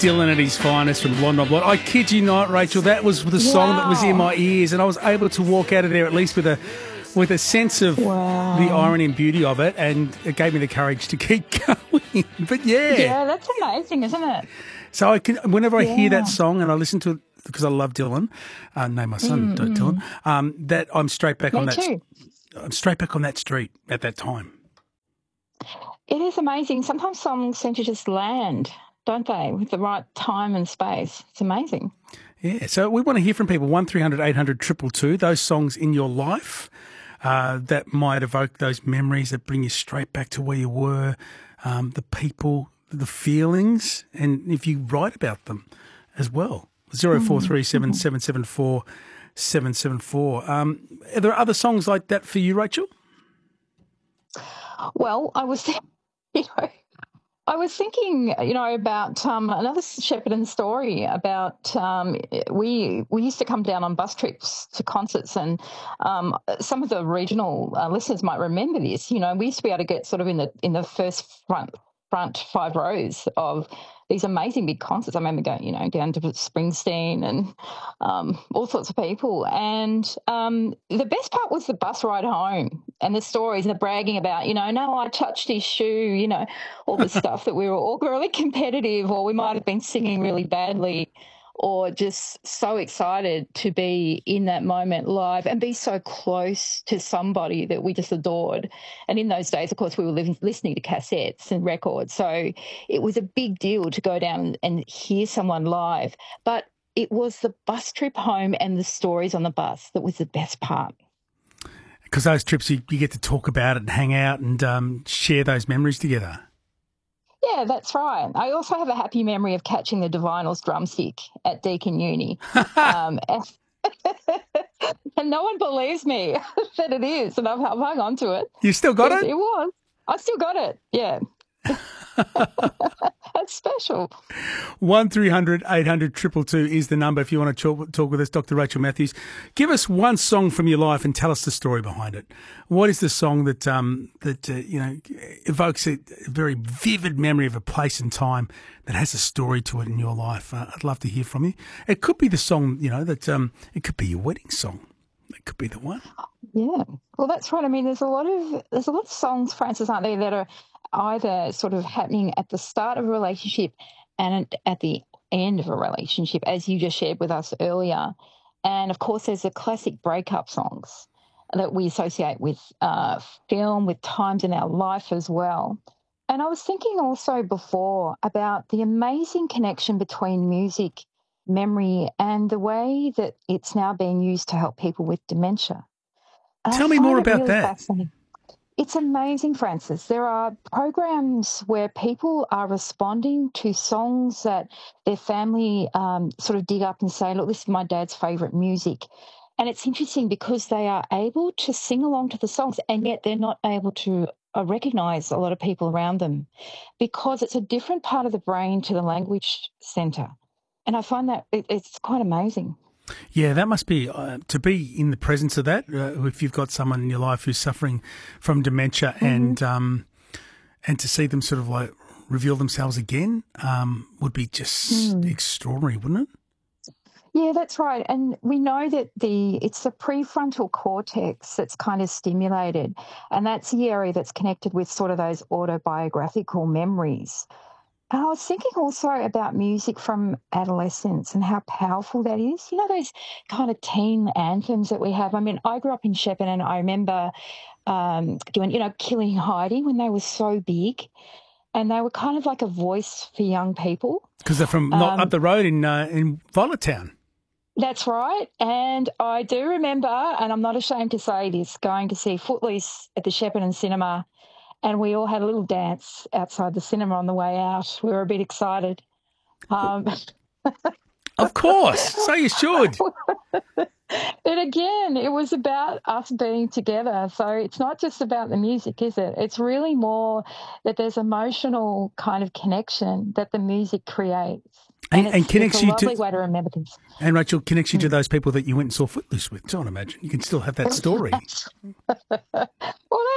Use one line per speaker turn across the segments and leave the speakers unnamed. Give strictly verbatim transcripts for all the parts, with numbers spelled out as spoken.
Dylan at his finest from Blonde on Blonde. I kid you not, Rachel, that was the song
Wow.
that was in my ears, and I was able to walk out of there at least with a with a sense of
Wow.
the irony and beauty of it, and it gave me the courage to keep going. But yeah.
Yeah, that's amazing, isn't it?
So I can, whenever I
Yeah.
hear that song and I listen to it, because I love Dylan, uh, name my son
Mm-hmm.
Dylan, um, that I'm straight back
Me
on that.
too.
I'm straight back on that street at that time.
It is amazing. Sometimes songs seem to just land, don't they, with the right time and space. It's amazing.
Yeah, so we want to hear from people, one three hundred eight hundred two two two, those songs in your life uh, that might evoke those memories that bring you straight back to where you were, um, the people, the feelings, and if you write about them as well. zero four three seven, seven seven four, seven seven four. Um, are there other songs like that for you, Rachel?
Well, I was, you know, I was thinking, you know, about um, another Shepparton story about um, we we used to come down on bus trips to concerts, and um, some of the regional uh, listeners might remember this. You know, we used to be able to get sort of in the in the first front front five rows of these amazing big concerts. I remember going, you know, down to Springsteen and um, all sorts of people. And um, the best part was the bus ride home and the stories and the bragging about, you know, no, I touched his shoe, you know, all the stuff that we were all really competitive, or we might have been singing really badly, or just so excited to be in that moment live and be so close to somebody that we just adored. And in those days, of course, we were living, listening to cassettes and records. So it was a big deal to go down and hear someone live. But it was the bus trip home and the stories on the bus that was the best part.
Because those trips, you, you get to talk about it and hang out and um, share those memories together.
Yeah, that's right. I also have a happy memory of catching the Divinals drumstick at Deakin Uni. um, and, and no one believes me that it is, and I've, I've hung on to it.
You still got it?
It was. I still got it, yeah. That's special.
one three hundred eight hundred two two two is the number if you want to talk, talk with us, Doctor Rachel Matthews. Give us one song from your life and tell us the story behind it. What is the song that um, that uh, you know evokes a very vivid memory of a place and time that has a story to it in your life? Uh, I'd love to hear from you. It could be the song, you know, that um, it could be your wedding song. It could be the one.
Yeah, well, that's right. I mean, there's a lot of there's a lot of songs, Francis, aren't there, that are either sort of happening at the start of a relationship and at the end of a relationship, as you just shared with us earlier. And, of course, there's the classic breakup songs that we associate with uh, film, with times in our life as well. And I was thinking also before about the amazing connection between music, memory, and the way that it's now being used to help people with dementia. And
Tell
I
me
find
more
it
about
really
that.
fascinating. It's amazing, Francis. There are programs where people are responding to songs that their family um, sort of dig up and say, look, this is my dad's favourite music. And it's interesting because they are able to sing along to the songs, and yet they're not able to uh, recognise a lot of people around them because it's a different part of the brain to the language centre. And I find that it, it's quite amazing.
Yeah, that must be, uh, to be in the presence of that, uh, if you've got someone in your life who's suffering from dementia mm-hmm. and um, and to see them sort of like reveal themselves again um, would be just mm. extraordinary, wouldn't it?
Yeah, that's right. And we know that the it's the prefrontal cortex that's kind of stimulated, and that's the area that's connected with sort of those autobiographical memories. And I was thinking also about music from adolescence and how powerful that is. You know, those kind of teen anthems that we have. I mean, I grew up in Shepparton and I remember um, doing, you know, Killing Heidi when they were so big, and they were kind of like a voice for young people.
Because they're from not
um,
up the road in uh, in Violet Town.
That's right. And I do remember, and I'm not ashamed to say this, going to see Footloose at the Shepparton Cinema. And we all had a little dance outside the cinema on the way out. We were a bit excited. Um,
of course. So you should.
But again, it was about us being together. So it's not just about the music, is it? It's really more that there's emotional kind of connection that the music creates.
And,
And,
and
it's,
connects
it's a
you
lovely
to,
way to remember things.
And Rachel, connects you to those people that you went and saw Footloose with too, I imagine. You can still have that story.
Well,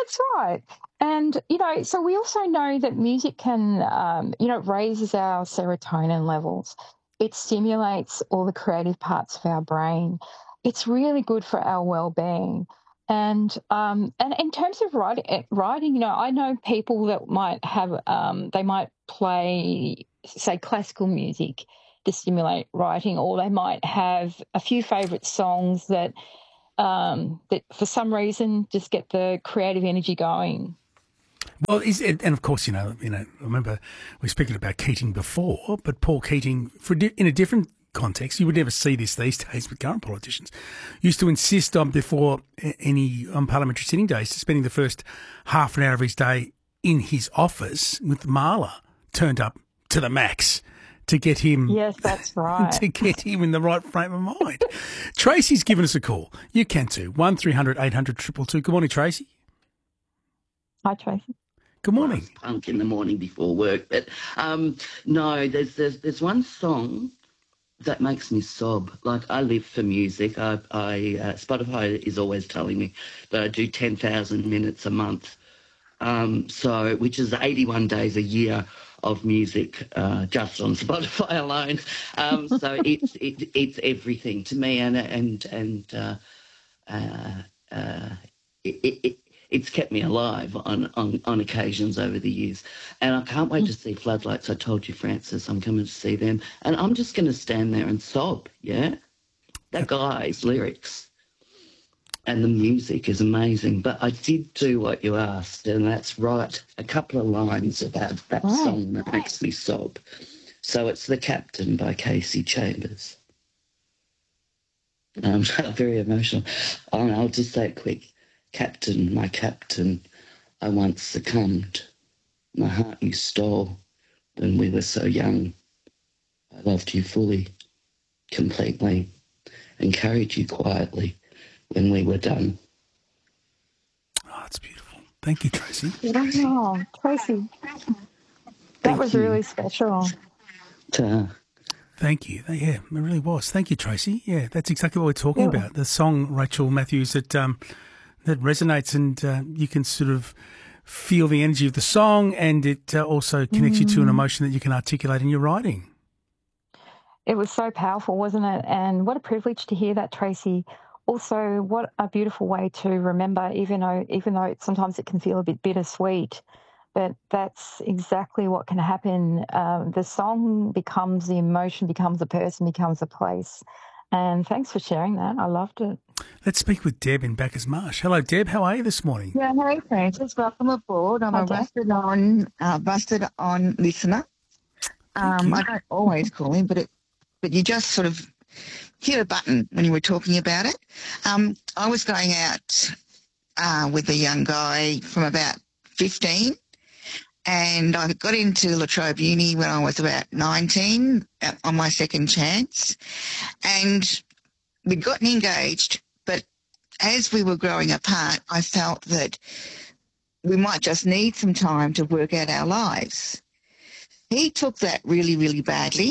That's right. And, you know, so we also know that music can, um, you know, raises our serotonin levels. It stimulates all the creative parts of our brain. It's really good for our well-being. And um, and in terms of writing, eh, writing, you know, I know people that might have, um, they might play, say, classical music to stimulate writing, or they might have a few favourite songs that um, that for some reason just get the creative energy going.
Well, is it, and of course, you know, you know, I remember we were speaking about Keating before, but Paul Keating, for di- in a different context, you would never see this these days with current politicians, used to insist on before any on parliamentary sitting days, spending the first half an hour of his day in his office with Marla turned up to the max to get him.
Yes, that's right.
To get him in the right frame of mind. Tracy's given us a call. You can too. One three hundred eight hundred two two two. Good morning, Tracy.
Hi, Tracy.
Good morning.
Punk in the morning before work, but um, no, there's, there's there's one song that makes me sob. Like, I live for music. I, I uh, Spotify is always telling me that I do ten thousand minutes a month, um, so which is eighty-one days a year of music uh, just on Spotify alone. Um, so it's it, it's everything to me, and and and uh, uh, uh, it, it, it's kept me alive on, on, on occasions over the years. And I can't wait to see Floodlights. I told you, Francis, I'm coming to see them. And I'm just going to stand there and sob, yeah? That guy's lyrics and the music is amazing. But I did do what you asked, and that's write a couple of lines about that
Right.
song that makes me sob. So it's The Captain by Casey Chambers. I'm very emotional. Oh, I'll just say it quick. Captain, my captain, I once succumbed. My heart you stole when we were so young. I loved you fully, completely, and carried you quietly when we were done.
Oh, it's beautiful. Thank you, Tracy.
Oh, Tracy, that
Thank
was
you.
really special.
Ta.
Thank you. Yeah, it really was. Thank you, Tracy. Yeah, that's exactly what we're talking
Yeah.
about. The song, Rachel Matthews, that um, that resonates, and uh, you can sort of feel the energy of the song, and it uh, also connects you to an emotion that you can articulate in your writing.
It was so powerful, wasn't it? And what a privilege to hear that, Tracy. Also, what a beautiful way to remember, even though even though it, sometimes it can feel a bit bittersweet, but that's exactly what can happen. Um, the song becomes the emotion, becomes a person, becomes a place. And thanks for sharing that. I loved it.
Let's speak with Deb in Bacchus Marsh. Hello, Deb. How are you this morning?
Yeah, hey Francis, welcome aboard. I'm
Hi,
a
Deb.
busted on, uh, busted on listener. Um,
you.
I don't always call in, but it, but you just sort of hit a button when you were talking about it. Um, I was going out uh, with a young guy from about fifteen, and I got into La Trobe Uni when I was about nineteen uh, on my second chance, and we'd gotten engaged, but as we were growing apart, I felt that we might just need some time to work out our lives. He took that really, really badly.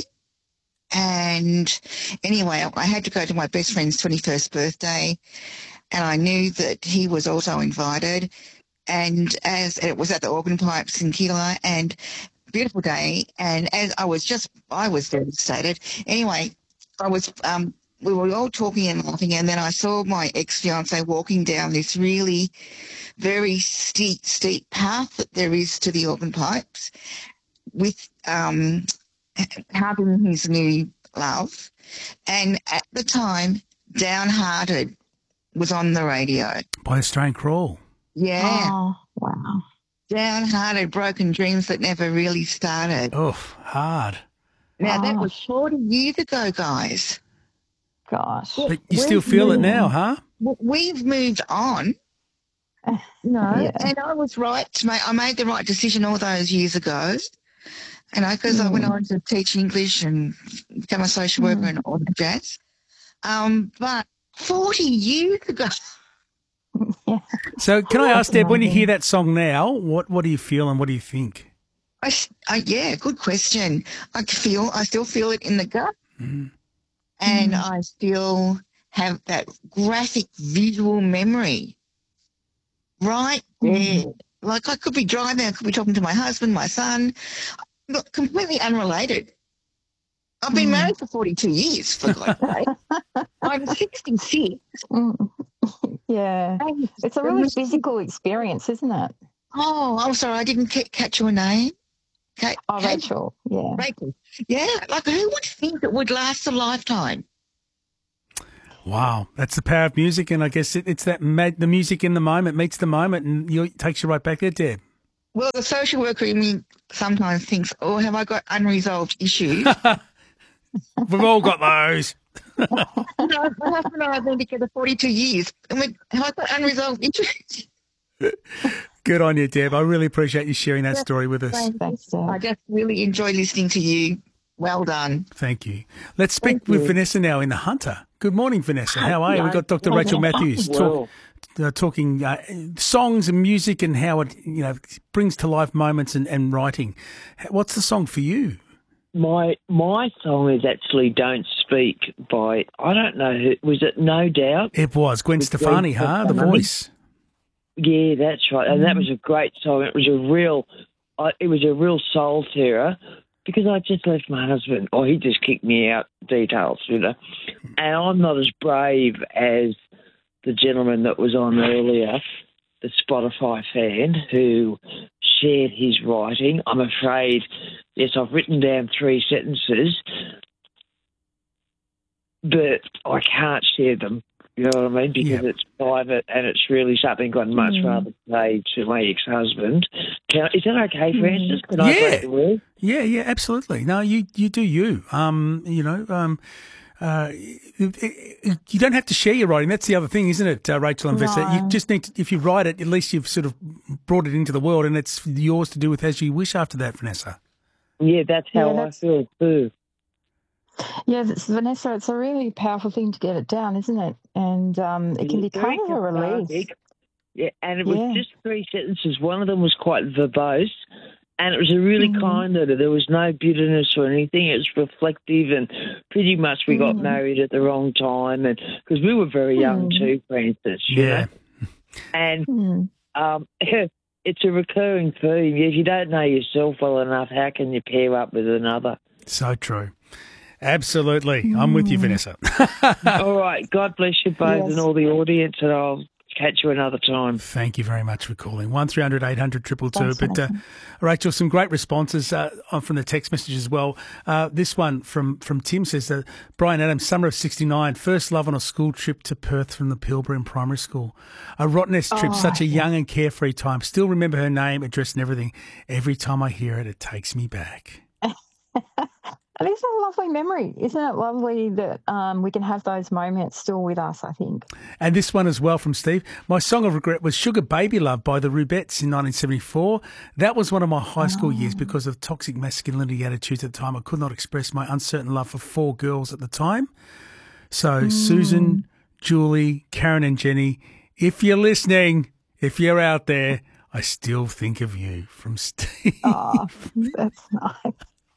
And anyway, I had to go to my best friend's twenty-first birthday, and I knew that he was also invited. And as it was at the Organ Pipes in Keilor, and beautiful day. And as I was just, I was devastated. Anyway, I was, um, we were all talking and laughing, and then I saw my ex-fiance walking down this really very steep, steep path that there is to the Organ Pipes with um, hugging his new love. And at the time, Downhearted was on the radio.
By Australian Crawl.
Yeah,
Oh, wow.
Downhearted, broken dreams that never really started.
Oh, hard.
Now, that was
Gosh.
forty years ago, guys.
Gosh.
But you still feel it now, huh?
W- We've moved on, you know,
Yeah.
and I was right to make, I made the right decision all those years ago. And I, because I went
Mm.
on to teach English and become a social worker
Mm.
and all the jazz. Um, but forty years ago,
Yeah.
So can I ask,
That's
Deb, when you
amazing.
hear that song now, what, what do you feel and what do you think?
I, s- I- yeah, good question. I feel, I still feel it in the gut,
Mm.
and
Mm.
I still have that graphic visual memory right Yeah. Like I could be driving, I could be talking to my husband, my son. Look, completely unrelated. I've been
Mm.
married for forty-two years, for God's sake. I'm sixty-six.
Mm. Yeah.
And
It's a
the
really
music-
physical experience, isn't it?
Oh, I'm sorry, I didn't ca- catch your name. Kate,
Oh,
Kate?
Rachel. Yeah.
Rachel. Yeah, like who would think it would last a lifetime?
Wow, that's the power of music, and I guess it, it's that ma- the music in the moment meets the moment, and you, it takes you right back there, Deb.
Well, the social worker in me sometimes thinks, oh, have I got unresolved issues?
We've all got those.
You know, my husband and I have been together forty-two years, and we have I got unresolved issues?
Good on you, Deb. I really appreciate you sharing that story with us.
Thanks, Deb.
I just really enjoy listening to you. Well done.
Thank you. Let's speak
Thank
with
you.
Vanessa now in the Hunter. Good morning, Vanessa. How are you? We've got Doctor
Well,
Rachel
well,
Matthews
well.
talk, uh, talking uh, songs and music and how it you know brings to life moments and, and writing. What's the song for you?
My my song is actually "Don't Speak" by I don't know who was it. No Doubt.
It was Gwen
It's
Stefani,
Gwen
huh? The
Stefani.
voice.
Yeah, that's right, and that was a great song. It was a real, uh, it was a real soul tearer because I just left my husband, or he just kicked me out. Details, you know, and I'm not as brave as the gentleman that was on earlier, the Spotify fan who shared his writing. I'm afraid, yes, I've written down three sentences, but I can't share them. You know what I mean? Because
Yeah.
it's private and it's really something I'd much rather say to my ex-husband. Can, is that okay, Francis? Can I
Yeah.
break the word?
Yeah, yeah, absolutely. No, you you do you. Um, you know, um, uh, it, it, you don't have to share your writing. That's the other thing, isn't it, uh, Rachel and Vanessa? You
No.
just need to, if you write it, at least you've sort of brought it into the world, and it's yours to do with as you wish after that, Vanessa.
Yeah, that's how
Yeah,
I
that's-
feel too.
Yeah, it's, Vanessa, it's a really powerful thing to get it down, isn't it? And um, it can be
It's very
kind of a release.
cathartic. Yeah, and it was
Yeah.
just three sentences. One of them was quite verbose, and it was a really
Mhm.
kind letter. There was no bitterness or anything. It was reflective, and pretty much we got
Mhm.
married at the wrong time, and because we were very young
Mhm.
too, Francis. You
Yeah.
know? And
Hmm.
um, it's a recurring theme. If you don't know yourself well enough, how can you pair up with another?
So true. Absolutely. I'm with you, Vanessa.
All right. God bless you both
Yes.
and all the audience, and I'll catch you another time.
Thank you very much for calling. one three hundred eight hundred two two two.
Thanks,
But, uh, Rachel, some great responses uh, on- from the text message as well. Uh, this one from, from Tim says, uh, Brian Adams, summer of sixty-nine, first love on a school trip to Perth from the Pilbara Primary School. A Rottnest trip,
Oh,
such a
yeah.
young and carefree time. Still remember her name, address and everything. Every time I hear it, it takes me back.
It is a lovely memory. Isn't it lovely that um, we can have those moments still with us, I think.
And this one as well from Steve. My song of regret was Sugar Baby Love by the Rubettes in nineteen seventy-four. That was one of my high school years because of toxic masculinity attitudes at the time. I could not express my uncertain love for four girls at the time. So Susan, Julie, Karen and Jenny, if you're listening, if you're out there, I still think of you from Steve.
Oh, that's nice.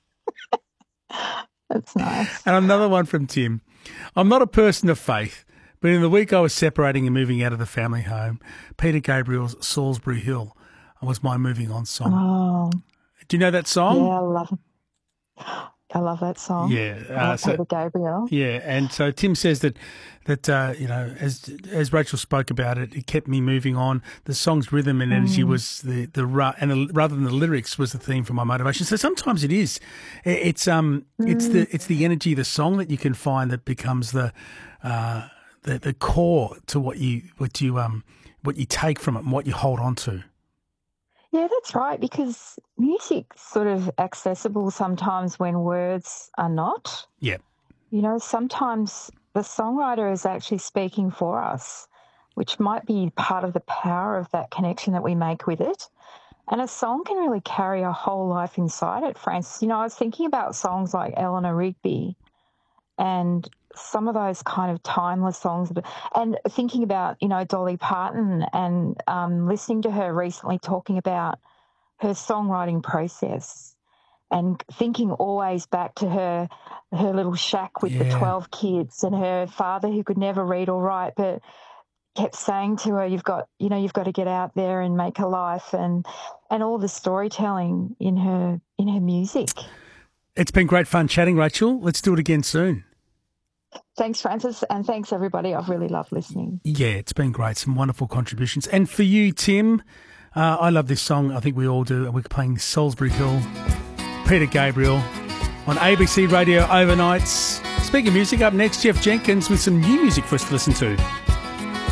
That's nice.
And another one from Tim. I'm not a person of faith, but in the week I was separating and moving out of the family home, Peter Gabriel's Salisbury Hill was my moving on song.
Oh,
Do you know that song?
yeah, I love it. I love that song.
Yeah,
I
uh,
love
so-
Peter Gabriel.
Yeah, and so Tim says that that uh, you know, as as Rachel spoke about it, it kept me moving on. The song's rhythm and energy was the the ru- and the, rather than the lyrics was the theme for my motivation. So sometimes it is, I- it's um, it's the it's the energy of the song that you can find that becomes the uh, the the core to what you what you um what you take from it and what you hold on to.
Yeah, that's right, because music's sort of accessible sometimes when words are not.
Yeah.
You know, sometimes the songwriter is actually speaking for us, which might be part of the power of that connection that we make with it. And a song can really carry a whole life inside it, Francis. You know, I was thinking about songs like Eleanor Rigby and some of those kind of timeless songs, and thinking about, you know, Dolly Parton and um, listening to her recently talking about her songwriting process and thinking always back to her her little shack with the
Yeah.
twelve kids and her father who could never read or write, but kept saying to her, "You've got, you know, you've got to get out there and make a life," and and all the storytelling in her in her music.
It's been great fun chatting, Rachel. Let's do it again soon.
Thanks, Francis, and thanks, everybody. I've really loved listening.
Yeah, it's been great. Some wonderful contributions. And for you, Tim, uh, I love this song. I think we all do. And we're playing Salisbury Hill, Peter Gabriel, on A B C Radio overnights. Speaking of music, up next, Jeff Jenkins with some new music for us to listen to.